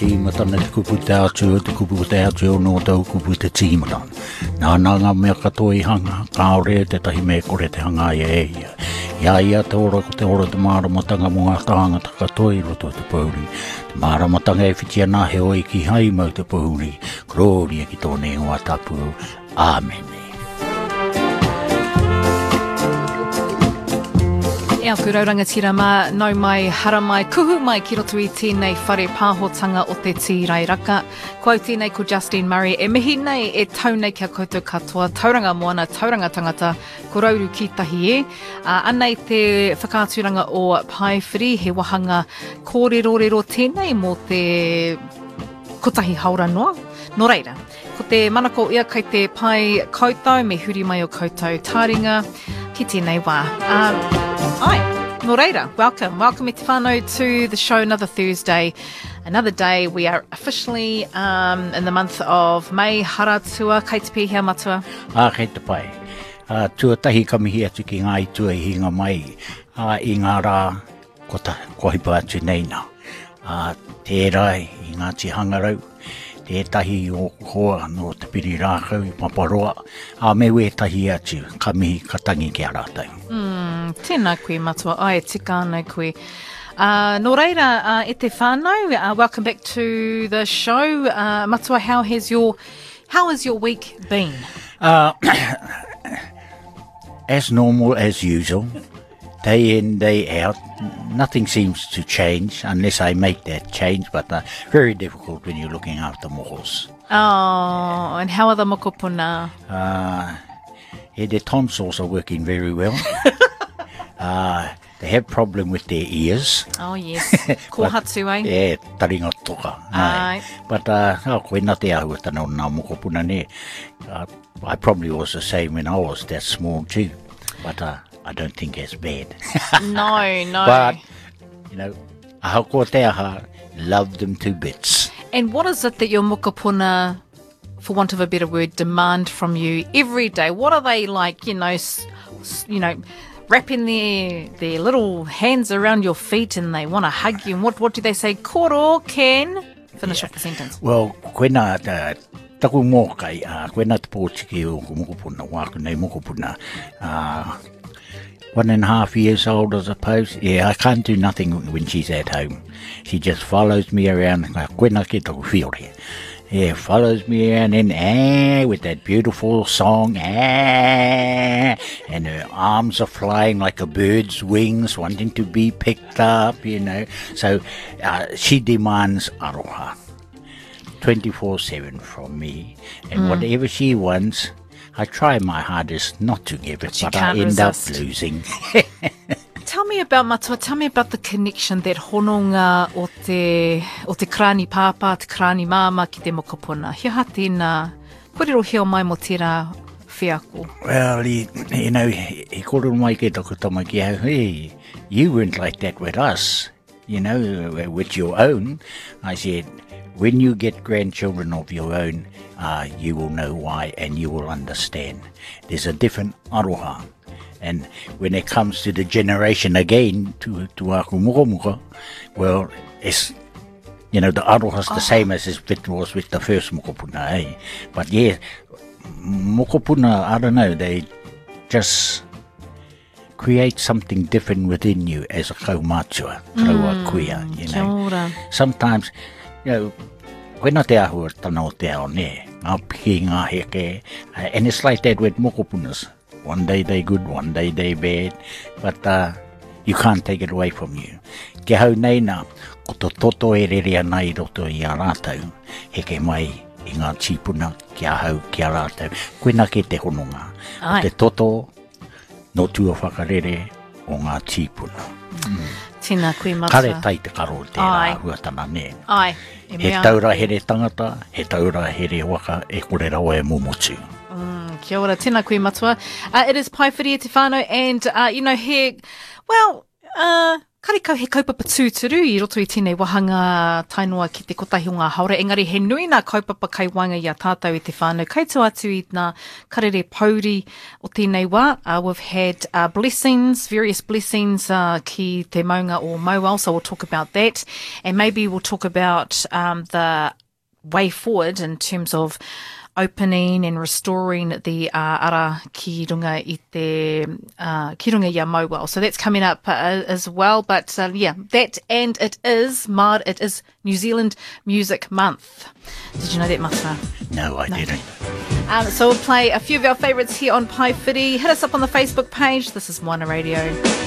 tīmata na te kupu te atu no tau kupu te tīmata. Nā ngā mea katoa I hanga, kāore te tahi me kore te hanga e ia. Ia te ora ko te ora te māramatanga mo ngā tāngata katoa I roto te pauri. Te māramatanga e whitia nā he oi ki hai mau te pauri. Gloria ki tōne ngā tapu. Amen. Ea kurauranga mā, nau mai, hara mai, kuhu mai ki roto I tēnei whare pāhotanga o te tīrai raka. Kau tēnei ko Justine Murray, e mihi nei e tau nei kia koutou katoa, tauranga moana, tauranga tangata, ko rauru ki tahi e. Anei te whakāturanga o Paewhiri, he wahanga kōrero tēnei mō te kotahi haura noa. Nō reira, ko te manako ia kei te pai koutou, me huri mai o koutou tāringa, ki tēnei wā. Hi, nō reira, welcome e te whānau to the show, another Thursday, another day. We are officially in the month of May, haratua, kei te pihia matua. Kei te pai. Tuatahi ka mihi atu ki ngā itua I hinga mai, I ngā rā ko hipa atu neina. Tērai I ngā ti hangarau, tētahi o hoa no te piri rākau I paparoa, me we tahi atu, ka mihi ka tangi ki a rātau. Tēnā koe matua, ai tika anau koe. Nō reira, e te whānau, welcome back to the show. Matua, how has your week been? As normal as usual, day in, day out. Nothing seems to change unless I make that change, but very difficult when you're looking after mohos. Oh, and how are the mokopuna? Their tonsils are working very well. They have problem with their ears. Oh, yes. Kōhatu, eh? Yeah, taringa toka. Ai. But, koe nā te ahua tana o nā mokopuna ne. I probably was the same when I was that small too. But, I don't think it's bad. No. But, ahako te aha, love them to bits. And what is it that your mokopuna, for want of a better word, demand from you every day? What are they like, wrapping their little hands around your feet and they want to hug you? And what do they say? Koro, Ken? Finish off the sentence. Well, koe nā taku mō kai, koe nā te pōtiki o mokopuna, wāku nei mokopuna. 1.5 years old, I suppose. Yeah, I can't do nothing when she's at home. She just follows me around. Koe nā ke taku whiore. Yeah, follows me around and with that beautiful song, and her arms are flying like a bird's wings, wanting to be picked up, So she demands aroha 24/7 from me, and whatever she wants, I try my hardest not to give it, but I end up losing. Tell me about matua, tell me about the connection that hononga o te krani pāpā, te krani māma ki te mokopuna. Hia tēnā, kōrero heo mai mo tērā whiako? Well, he kōrero mai ke taku tama ki au, hey, you weren't like that with us, with your own. I said, when you get grandchildren of your own, you will know why and you will understand. There's a different aroha. And when it comes to the generation again, to aku mokomuka, well, it's, the aroha's the same as it was with the first mokopuna, eh? But yeah, mokopuna, I don't know, they just create something different within you as a kaumātua, kaua kuia, Sometimes, koe nā te ahua tana o te ao ne, ngā piki, ngā heke, and it's like that with mokopunas. One day they good, one day they bad, but you can't take it away from you. Ke hau nei nā, ko to toto e rere ana I roto I a rātau, heke mai I ngā tīpuna, kia hau, kia rātau. Koe nā ke te hononga. O te toto, no tua whakarere o ngā tīpuna. Tēnā koe matua. Kare tai te karo o tērā huatana ne. Ai. He taura here tangata, he taura here waka, e kore rawa e momotu. Kia ora, tēnā koe matua. It is Paewhiri e te whānau, and, here, Karikau he kaupapa tūturu I roto I tēnei wahanga tainua ki te kotahi o ngā haore. Engari he nui nā kaupapa kai wanga I a tātou I te whānau. Kei tō atu I nā karere pauri o tēnei wā. We've had blessings, various blessings ki te maunga o Mauao, so we'll talk about that. And maybe we'll talk about the way forward in terms of opening and restoring the ara ki runga I te ki runga I a Mauao. So that's coming up as well. But that, and it is New Zealand Music Month. Did you know that, Mata? No, I didn't. So we'll play a few of our favourites here on Pai Whiri. Hit us up on the Facebook page. This is Moana Radio.